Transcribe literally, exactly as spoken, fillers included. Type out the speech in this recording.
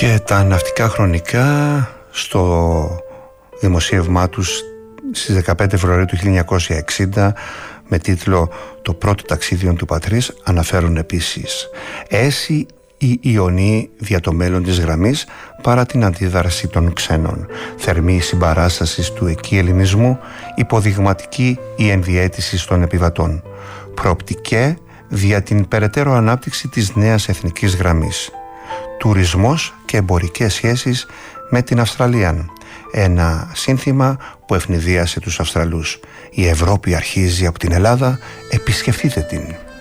Και τα ναυτικά χρονικά στο δημοσίευμά τους στις δεκαπέντε Φεβρουαρίου του χίλια εννιακόσια εξήντα με τίτλο «Το πρώτο ταξίδιον του πατρίς» αναφέρουν επίσης «Έσυ η Ιωνή δια το μέλλον της γραμμής παρά την αντίδραση των ξένων, θερμή συμπαράσταση του εκεί ελληνισμού, υποδειγματική η ενδιαίτηση των επιβατών, προοπτικέ δια την περαιτέρω ανάπτυξη της νέας εθνικής γραμμής, τουρισμός και εμπορικές σχέσεις με την Αυστραλία». Ένα σύνθημα που ευνηδίασε τους Αυστραλούς. Η Ευρώπη αρχίζει από την Ελλάδα, επισκεφτείτε την.